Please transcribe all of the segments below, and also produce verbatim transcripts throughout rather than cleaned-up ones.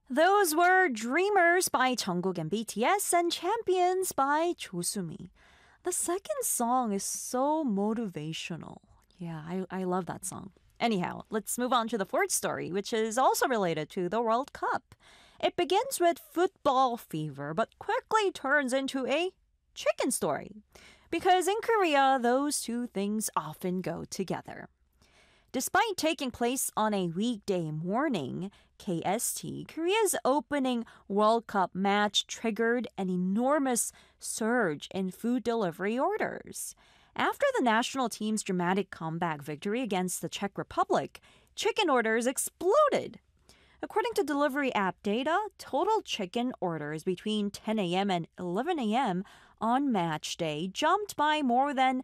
Those were Dreamers by Jungkook and B T S and Champions by Josumi. The second song is so motivational. Yeah, I, I love that song. Anyhow, let's move on to the fourth story, which is also related to the World Cup. It begins with football fever, but quickly turns into a chicken story. Because in Korea, those two things often go together. Despite taking place on a weekday morning, K S T, Korea's opening World Cup match triggered an enormous surge in food delivery orders. After the national team's dramatic comeback victory against the Czech Republic, chicken orders exploded. According to delivery app data, total chicken orders between ten a.m. and eleven a.m. on match day jumped by more than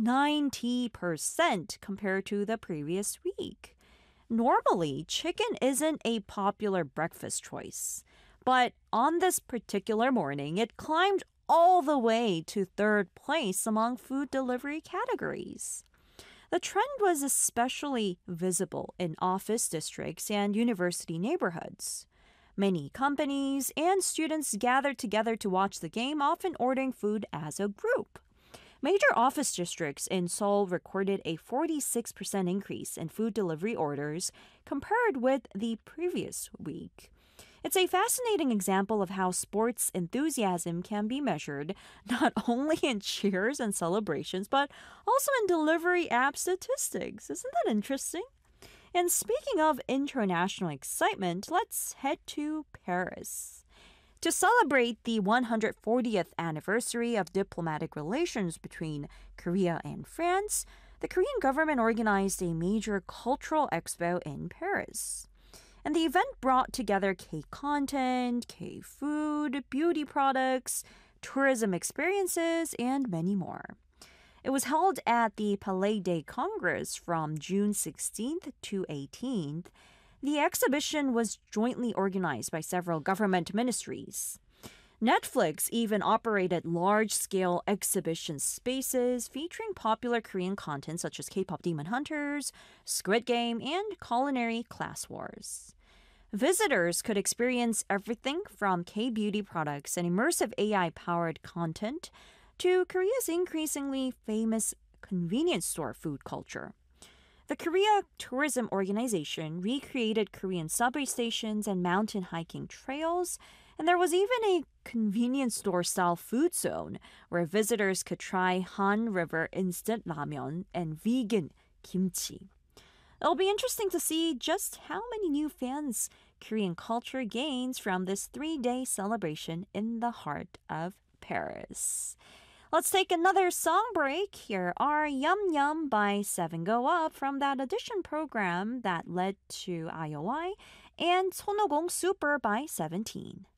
ninety percent compared to the previous week. Normally, chicken isn't a popular breakfast choice, but on this particular morning, it climbed all the way to third place among food delivery categories. The trend was especially visible in office districts and university neighborhoods. Many companies and students gathered together to watch the game, often ordering food as a group. Major office districts in Seoul recorded a forty-six percent increase in food delivery orders compared with the previous week. It's a fascinating example of how sports enthusiasm can be measured not only in cheers and celebrations, but also in delivery app statistics. Isn't that interesting? And speaking of international excitement, let's head to Paris. To celebrate the one hundred fortieth anniversary of diplomatic relations between Korea and France, the Korean government organized a major cultural expo in Paris. And the event brought together K-content, K-food, beauty products, tourism experiences, and many more. It was held at the Palais des Congrès from June sixteenth to eighteenth. The exhibition was jointly organized by several government ministries. Netflix even operated large-scale exhibition spaces featuring popular Korean content such as K-pop Demon Hunters, Squid Game, and Culinary Class Wars. Visitors could experience everything from K-beauty products and immersive A I-powered content to Korea's increasingly famous convenience store food culture. The Korea Tourism Organization recreated Korean subway stations and mountain hiking trails, and there was even a convenience store-style food zone where visitors could try Han River instant ramen and vegan kimchi. It'll be interesting to see just how many new fans Korean culture gains from this three-day celebration in the heart of Paris. Let's take another song break. Here are Yum Yum by Seven Go Up from that audition program that led to I O I and 손오공 Super by Seventeen.